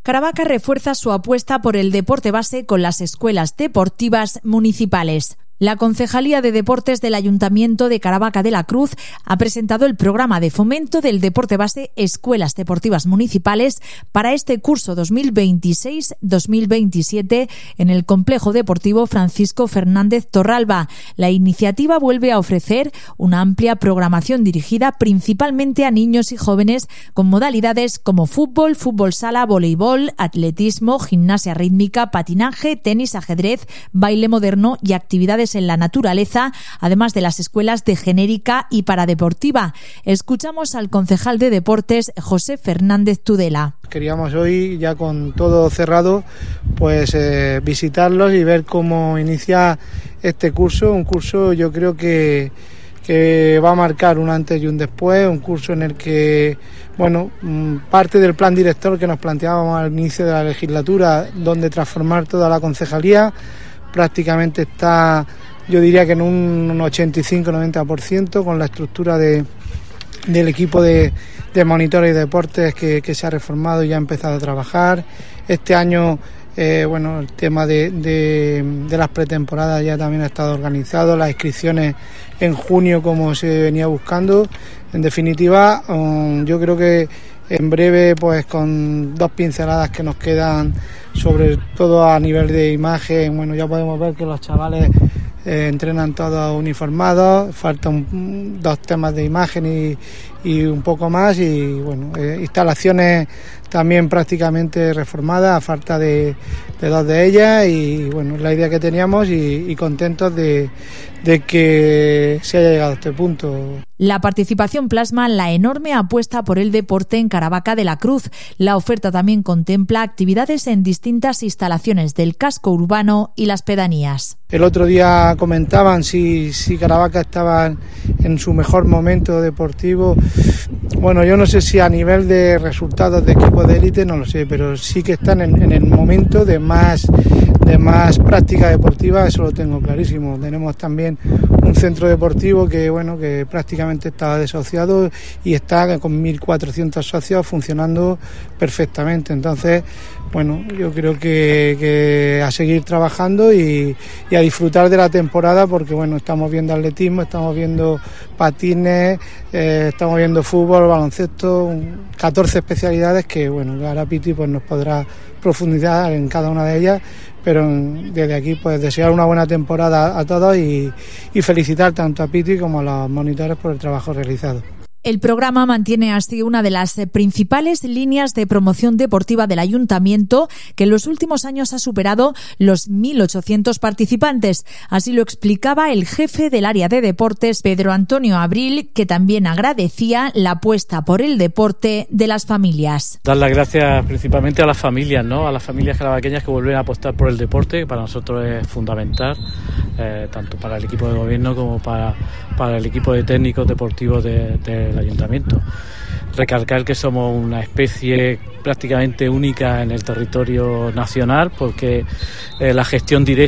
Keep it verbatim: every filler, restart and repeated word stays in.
Caravaca refuerza su apuesta por el deporte base con las escuelas deportivas municipales. La Concejalía de Deportes del Ayuntamiento de Caravaca de la Cruz ha presentado el programa de fomento del deporte base Escuelas Deportivas Municipales para este curso dos mil veintiséis dos mil veintisiete en el Complejo Deportivo Francisco Fernández Torralba. La iniciativa vuelve a ofrecer una amplia programación dirigida principalmente a niños y jóvenes con modalidades como fútbol, fútbol sala, voleibol, atletismo, gimnasia rítmica, patinaje, tenis, ajedrez, baile moderno y actividades en la naturaleza, además de las escuelas de genérica y paradeportiva. Escuchamos al concejal de Deportes, José Fernández Tudela. Queríamos hoy, ya con todo cerrado, pues eh, visitarlos y ver cómo inicia este curso, un curso yo creo que que va a marcar un antes y un después, un curso en el que, bueno, parte del plan director que nos planteábamos al inicio de la legislatura, donde transformar toda la concejalía, prácticamente está, yo diría que en un ochenta y cinco noventa por ciento con la estructura de, del equipo de, de monitores y deportes que, que se ha reformado y ya ha empezado a trabajar. Este año, eh, bueno, el tema de, de, de las pretemporadas ya también ha estado organizado, las inscripciones en junio como se venía buscando. En definitiva, um, yo creo que en breve, pues con dos pinceladas que nos quedan, sobre todo a nivel de imagen, bueno, ya podemos ver que los chavales eh, entrenan todos uniformados, faltan dos temas de imagen y, y un poco más, y bueno, eh, instalaciones también prácticamente reformadas a falta de, de dos de ellas, y bueno, la idea que teníamos y, y contentos de, de que se haya llegado a este punto. La participación plasma la enorme apuesta por el deporte en Caravaca de la Cruz. La oferta también contempla actividades en distintas instalaciones del casco urbano y las pedanías. El otro día comentaban si, si Caravaca estaba en su mejor momento deportivo. Bueno, yo no sé si a nivel de resultados de equipos de élite, no lo sé, pero sí que están en, en el momento de más, de más práctica deportiva, eso lo tengo clarísimo. Tenemos también un centro deportivo que, bueno, que prácticamente estaba desociado y está con mil cuatrocientos socios funcionando perfectamente. Entonces, bueno, yo creo que, que a seguir trabajando y, y a disfrutar de la temporada, porque bueno, estamos viendo atletismo, estamos viendo patines, eh, estamos viendo fútbol, baloncesto, catorce especialidades que bueno, ahora Piti pues nos podrá profundizar en cada una de ellas, pero desde aquí pues desear una buena temporada a todos y, y felicitar tanto a Piti como a los monitores por el trabajo realizado. El programa mantiene así una de las principales líneas de promoción deportiva del Ayuntamiento, que en los últimos años ha superado los mil ochocientos participantes. Así lo explicaba el jefe del área de deportes, Pedro Antonio Abril, que también agradecía la apuesta por el deporte de las familias. Dar las gracias principalmente a las familias, ¿no? A las familias caravaqueñas que vuelven a apostar por el deporte, que para nosotros es fundamental, eh, tanto para el equipo de gobierno como para, para el equipo de técnicos deportivos de, de el Ayuntamiento. Recalcar que somos una especie prácticamente única en el territorio nacional, porque eh, la gestión directa